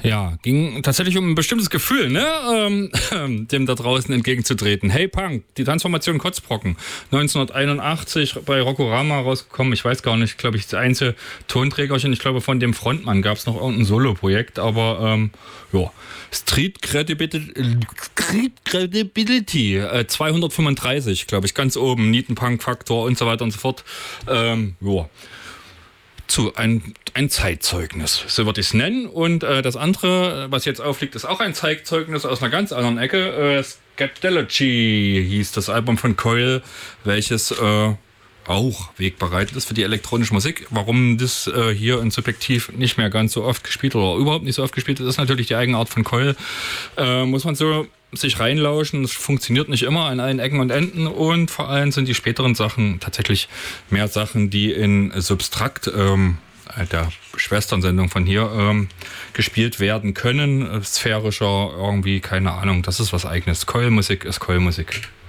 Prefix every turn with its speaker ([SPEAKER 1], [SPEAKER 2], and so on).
[SPEAKER 1] Ja, ging tatsächlich um ein bestimmtes Gefühl, ne? Dem da draußen entgegenzutreten. Hey Punk, die Transformation Kotzbrocken. 1981 bei Rockorama rausgekommen. Ich weiß gar nicht, glaube ich, das einzige Tonträgerchen. Ich glaube, von dem Frontmann gab es noch irgendein Solo-Projekt, aber ja. Street Credibility 235, glaube ich, ganz oben. Nietenpunk-Faktor und so weiter und so fort. Ja. Ein Zeitzeugnis, so würde ich es nennen. Und das andere, was jetzt aufliegt, ist auch ein Zeitzeugnis aus einer ganz anderen Ecke. Scatology hieß das Album von Coil, welches auch wegbereitet ist für die elektronische Musik. Warum das hier in Subjektiv nicht mehr ganz so oft gespielt oder überhaupt nicht so oft gespielt ist natürlich die Eigenart von Coil. Muss man so sich reinlauschen. Es funktioniert nicht immer an allen Ecken und Enden und vor allem sind die späteren Sachen tatsächlich mehr Sachen, die in Substrakt, der Schwesternsendung von hier, gespielt werden können. Sphärischer irgendwie, keine Ahnung. Das ist was Eigenes. Coil-Musik ist Coil-Musik.